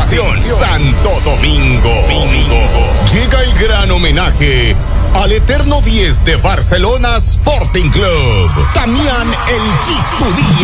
Santo Domingo. Llega el gran homenaje al eterno 10 de Barcelona Sporting Club, Damián El Quic Tudía.